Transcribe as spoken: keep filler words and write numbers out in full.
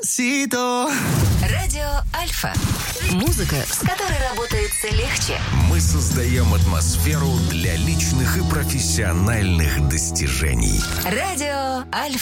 Сито. Радио Альфа. Музыка, с которой работается легче. Мы создаем атмосферу для личных и профессиональных достижений. Радио Альфа.